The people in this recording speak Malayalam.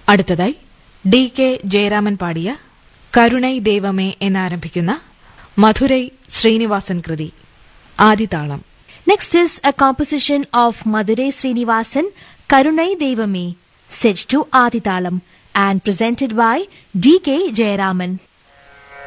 അടുത്തതായി DK ജയരാമൻ പാടിയ കരുണൈ ദൈവമേ എന്നാരംഭിക്കുന്ന മധുരൈ ശ്രീനിവാസൻ കൃതി ആദിതാളം. Next is a composition of Madurai Srinivasan, Karunai Devame, set to Adithalam and presented by DK Jayaraman.